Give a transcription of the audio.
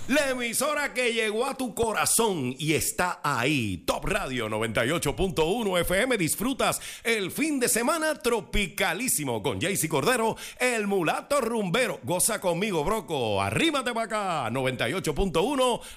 La emisora que llegó a tu corazón y está ahí. Top Radio 98.1 FM. Disfrutas el fin de semana tropicalísimo con Jaycee Cordero, el mulato rumbero. Goza conmigo, broco. Arrímate para acá. 98.1